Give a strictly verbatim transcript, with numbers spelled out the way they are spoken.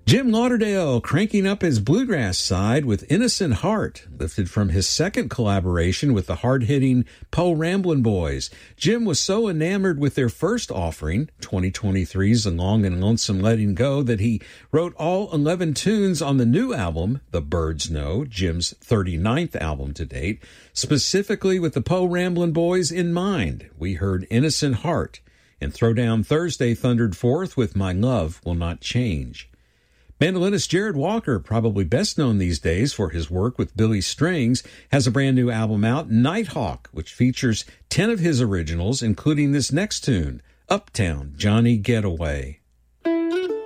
Jim Lauderdale cranking up his bluegrass side with Innocent Heart, lifted from his second collaboration with the hard-hitting Po Ramblin' Boys. Jim was so enamored with their first offering, twenty twenty-three's A Long and Lonesome Letting Go, that he wrote all eleven tunes on the new album, The Birds Know, Jim's thirty-ninth album to date, specifically with the Po Ramblin' Boys in mind. We heard Innocent Heart, and Throwdown Thursday thundered forth with My Love Will Not Change. Mandolinist Jared Walker, probably best known these days for his work with Billy Strings, has a brand new album out, Nighthawk, which features ten of his originals, including this next tune, Uptown Johnny Getaway.